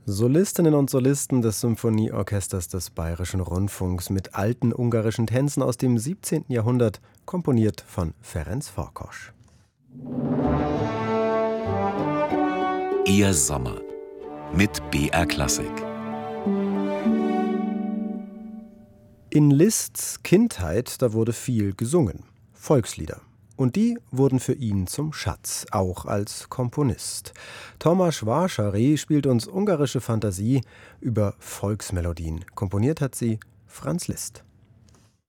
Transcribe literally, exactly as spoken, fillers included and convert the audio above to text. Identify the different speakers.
Speaker 1: Solistinnen und Solisten des Symphonieorchesters des Bayerischen Rundfunks mit alten ungarischen Tänzen aus dem siebzehnten. Jahrhundert, komponiert von Ferenc Farkas.
Speaker 2: Ihr Sommer mit B R Klassik.
Speaker 1: In Liszts Kindheit, da wurde viel gesungen. Volkslieder. Und die wurden für ihn zum Schatz, auch als Komponist. Tomasz Vásáry spielt uns ungarische Fantasie über Volksmelodien. Komponiert hat sie Franz Liszt.